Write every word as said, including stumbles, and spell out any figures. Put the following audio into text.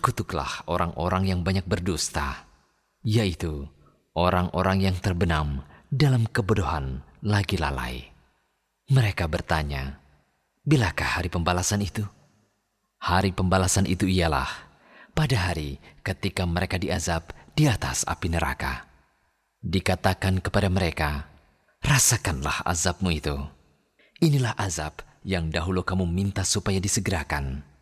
terkutuklah orang-orang yang banyak berdusta, yaitu orang-orang yang terbenam dalam kebodohan lagi lalai. Mereka bertanya, bilakah hari pembalasan itu? Hari pembalasan itu ialah pada hari ketika mereka diazab di atas api neraka. Dikatakan kepada mereka, rasakanlah azabmu itu. Inilah azab yang dahulu kamu minta supaya disegerakan.